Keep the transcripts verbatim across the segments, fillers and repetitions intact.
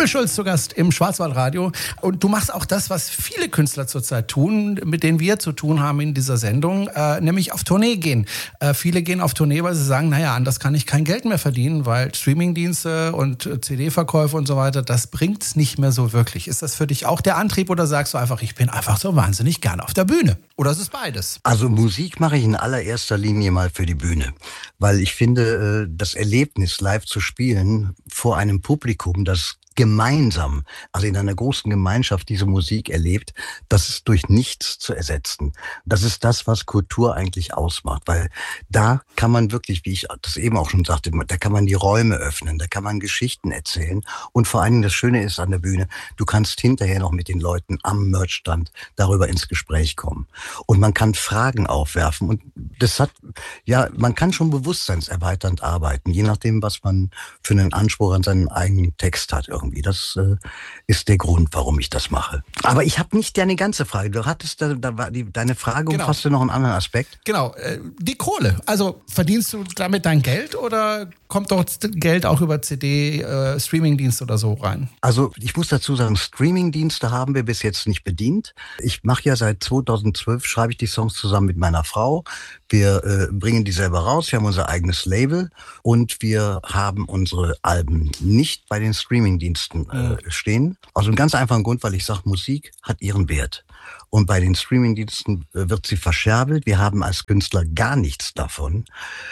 Doppelschulz zu Gast im Schwarzwaldradio. Und du machst auch das, was viele Künstler zurzeit tun, mit denen wir zu tun haben in dieser Sendung, äh, nämlich auf Tournee gehen. Äh, viele gehen auf Tournee, weil sie sagen, naja, anders kann ich kein Geld mehr verdienen, weil Streamingdienste und C D-Verkäufe und so weiter, das bringt's nicht mehr so wirklich. Ist das für dich auch der Antrieb oder sagst du einfach, ich bin einfach so wahnsinnig gerne auf der Bühne? Oder ist es beides? Also Musik mache ich in allererster Linie mal für die Bühne, weil ich finde, das Erlebnis, live zu spielen vor einem Publikum, das gemeinsam, also in einer großen Gemeinschaft diese Musik erlebt, das ist durch nichts zu ersetzen. Das ist das, was Kultur eigentlich ausmacht, weil da kann man wirklich, wie ich das eben auch schon sagte, da kann man die Räume öffnen, da kann man Geschichten erzählen und vor allen Dingen das Schöne ist an der Bühne, du kannst hinterher noch mit den Leuten am Merchstand darüber ins Gespräch kommen und man kann Fragen aufwerfen und das hat, ja, man kann schon bewusstseinserweiternd arbeiten, je nachdem, was man für einen Anspruch an seinen eigenen Text hat irgendwie. Das äh, ist der Grund, warum ich das mache. Aber ich habe nicht deine ganze Frage. Du hattest, da, da war die, deine Frage genau. umfasste noch einen anderen Aspekt. Genau, äh, die Kohle. Also verdienst du damit dein Geld oder kommt dort Geld auch über C D, äh, Streamingdienst oder so rein? Also ich muss dazu sagen, Streamingdienste haben wir bis jetzt nicht bedient. Ich mache ja seit zweitausendzwölf, schreibe ich die Songs zusammen mit meiner Frau. Wir äh, bringen die selber raus, wir haben unser eigenes Label und wir haben unsere Alben nicht bei den Streamingdiensten äh, stehen. Aus einem ganz einfachen Grund, weil ich sage, Musik hat ihren Wert. Und bei den Streamingdiensten äh, wird sie verscherbelt. Wir haben als Künstler gar nichts davon.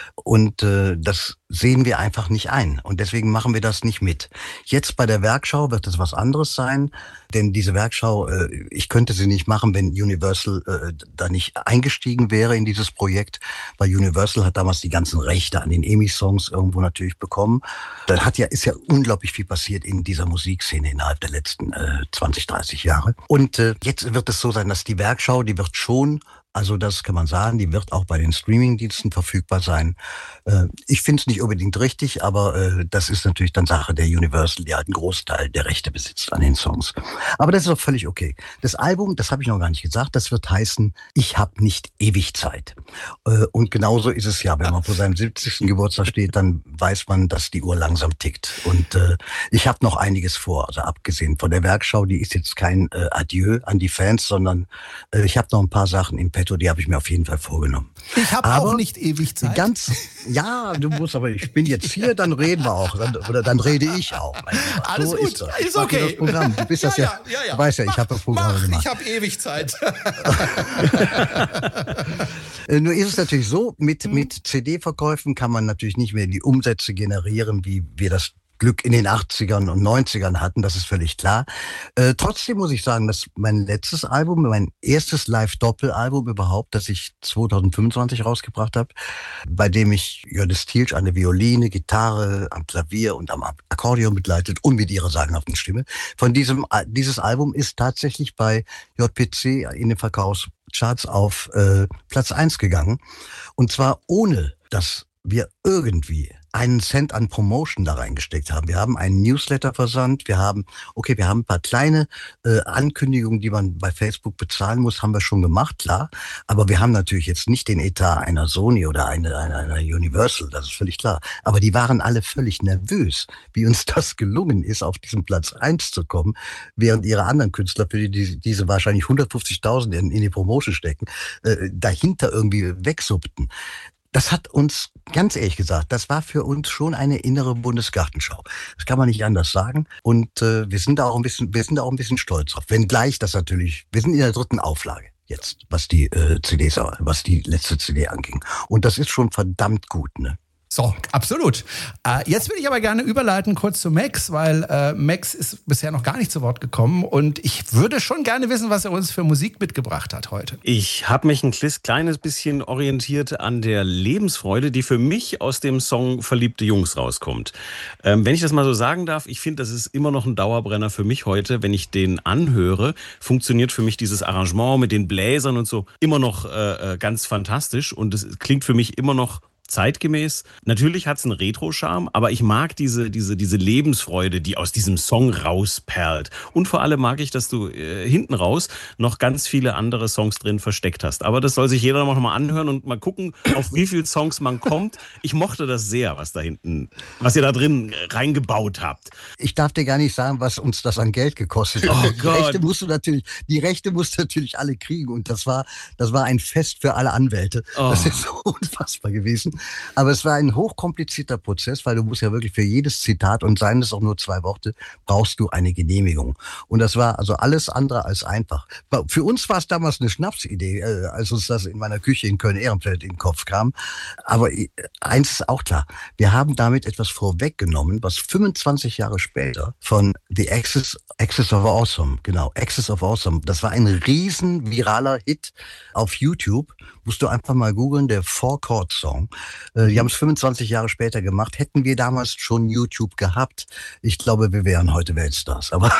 Und äh, das sehen wir einfach nicht ein. Und deswegen machen wir das nicht mit. Jetzt bei der Werkschau wird es was anderes sein. Denn diese Werkschau, äh, ich könnte sie nicht machen, wenn Universal äh, da nicht eingestiegen wäre in dieses Projekt. Weil Universal hat damals die ganzen Rechte an den Emmy-Songs irgendwo natürlich bekommen. Da hat ja, ist ja unglaublich viel passiert in dieser Musikszene innerhalb der letzten äh, zwanzig, dreißig Jahre. Und äh, jetzt wird es so sein, dass die Werkschau, die wird schon, also das kann man sagen, die wird auch bei den Streamingdiensten verfügbar sein. Äh, ich finde es nicht unbedingt richtig, aber äh, das ist natürlich dann Sache der Universal, die halt einen Großteil der Rechte besitzt an den Songs. Aber das ist auch völlig okay. Das Album, das habe ich noch gar nicht gesagt, das wird heißen, ich habe nicht ewig Zeit. Äh, und genauso ist es ja, wenn man vor seinem siebzigsten Geburtstag steht, dann weiß man, dass die Uhr langsam tickt. Und äh, ich habe noch einiges vor, also abgesehen von der Werkschau, die ist jetzt kein äh, Adieu an die Fans, sondern äh, ich habe noch ein paar Sachen im Petto, die habe ich mir auf jeden Fall vorgenommen. Ich habe auch nicht ewig Zeit. Ganz, ja, du musst aber, ich bin jetzt hier, dann reden wir auch. Dann, oder dann rede ich auch. Alles so gut, ist, ist okay. Das Programm. Du bist ja, das ja, ja, ja, ja. Du weißt ja, ich habe das Programm mach, gemacht. Ich habe ewig Zeit. Nur ist es natürlich so, mit, mit C D-Verkäufen kann man natürlich nicht mehr die Umsätze generieren, wie wir das Glück in den achtzigern und neunzigern hatten, das ist völlig klar. Äh, trotzdem muss ich sagen, dass mein letztes Album, mein erstes Live-Doppelalbum überhaupt, das ich zweitausendfünfundzwanzig rausgebracht habe, bei dem ich Jördis Thielsch an der Violine, Gitarre, am Klavier und am Akkordeon begleitet und mit ihrer sagenhaften Stimme. Von diesem, dieses Album ist tatsächlich bei J P C in den Verkaufscharts auf äh, Platz eins gegangen. Und zwar ohne, dass wir irgendwie einen Cent an Promotion da reingesteckt haben. Wir haben einen Newsletter versandt, wir haben, okay, wir haben ein paar kleine äh, Ankündigungen, die man bei Facebook bezahlen muss, haben wir schon gemacht, klar. Aber wir haben natürlich jetzt nicht den Etat einer Sony oder einer, einer, einer Universal, das ist völlig klar. Aber die waren alle völlig nervös, wie uns das gelungen ist, auf diesen Platz eins zu kommen, während ihre anderen Künstler, für die, die diese wahrscheinlich hundertfünfzigtausend in, in die Promotion stecken, äh, dahinter irgendwie wegsuppten. Das hat uns, ganz ehrlich gesagt, das war für uns schon eine innere Bundesgartenschau. Das kann man nicht anders sagen. Und äh, wir sind da auch ein bisschen, wir sind da auch ein bisschen stolz drauf. Wenngleich das natürlich, wir sind in der dritten Auflage jetzt, was die äh, C Ds, was die letzte C D anging. Und das ist schon verdammt gut, ne? So, absolut. Äh, jetzt will ich aber gerne überleiten kurz zu Max, weil äh, Max ist bisher noch gar nicht zu Wort gekommen und ich würde schon gerne wissen, was er uns für Musik mitgebracht hat heute. Ich habe mich ein kleines bisschen orientiert an der Lebensfreude, die für mich aus dem Song Verliebte Jungs rauskommt. Ähm, wenn ich das mal so sagen darf, ich finde, das ist immer noch ein Dauerbrenner für mich heute. Wenn ich den anhöre, funktioniert für mich dieses Arrangement mit den Bläsern und so immer noch äh, ganz fantastisch und es klingt für mich immer noch zeitgemäß. Natürlich hat es einen Retro-Charme, aber ich mag diese, diese, diese Lebensfreude, die aus diesem Song rausperlt. Und vor allem mag ich, dass du äh, hinten raus noch ganz viele andere Songs drin versteckt hast. Aber das soll sich jeder noch mal anhören und mal gucken, auf wie viele Songs man kommt. Ich mochte das sehr, was da hinten, was ihr da drin reingebaut habt. Ich darf dir gar nicht sagen, was uns das an Geld gekostet hat. Oh die Gott. Rechte musst du natürlich, die Rechte musst du natürlich alle kriegen und das war, das war ein Fest für alle Anwälte. Oh. Das ist so unfassbar gewesen. Aber es war ein hochkomplizierter Prozess, weil du musst ja wirklich für jedes Zitat, und seien es auch nur zwei Worte, brauchst du eine Genehmigung. Und das war also alles andere als einfach. Für uns war es damals eine Schnapsidee, als uns das in meiner Küche in Köln-Ehrenfeld in den Kopf kam. Aber eins ist auch klar, wir haben damit etwas vorweggenommen, was fünfundzwanzig Jahre später von The Axis, Axis of Awesome, genau, Axis of Awesome, das war ein riesen viraler Hit auf YouTube. Musst du einfach mal googeln, der Four-Chord-Song. Die haben es fünfundzwanzig Jahre später gemacht. Hätten wir damals schon YouTube gehabt, ich glaube, wir wären heute Weltstars. Aber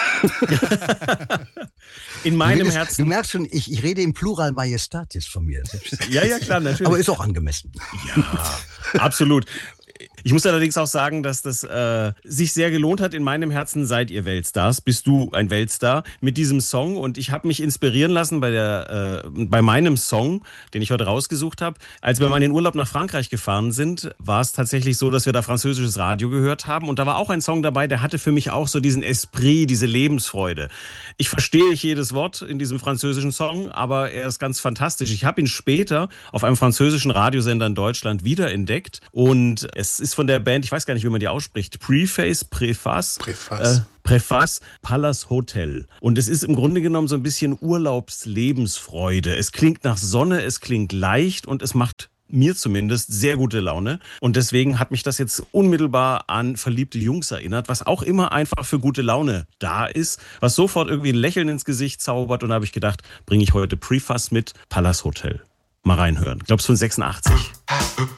in meinem du, Herzen. Du merkst schon, ich, ich rede im Plural Majestatis von mir. Ja, ja, klar, natürlich. Aber ist auch angemessen. Ja, absolut. Ich muss allerdings auch sagen, dass das äh, sich sehr gelohnt hat. In meinem Herzen seid ihr Weltstars. Bist du ein Weltstar mit diesem Song? Und ich habe mich inspirieren lassen bei, der, äh, bei meinem Song, den ich heute rausgesucht habe. Als wir mal in den Urlaub nach Frankreich gefahren sind, war es tatsächlich so, dass wir da französisches Radio gehört haben. Und da war auch ein Song dabei, der hatte für mich auch so diesen Esprit, diese Lebensfreude. Ich verstehe nicht jedes Wort in diesem französischen Song, aber er ist ganz fantastisch. Ich habe ihn später auf einem französischen Radiosender in Deutschland wiederentdeckt. Und es ist von der Band, ich weiß gar nicht, wie man die ausspricht, Preface, Preface, Preface. Äh, Preface, Palace Hotel. Und es ist im Grunde genommen so ein bisschen Urlaubslebensfreude. Es klingt nach Sonne, es klingt leicht und es macht mir zumindest sehr gute Laune. Und deswegen hat mich das jetzt unmittelbar an verliebte Jungs erinnert, was auch immer einfach für gute Laune da ist, was sofort irgendwie ein Lächeln ins Gesicht zaubert. Und da habe ich gedacht, bringe ich heute Preface mit, Palace Hotel. Mal reinhören. Ich glaube, es ist von sechsundachtzig.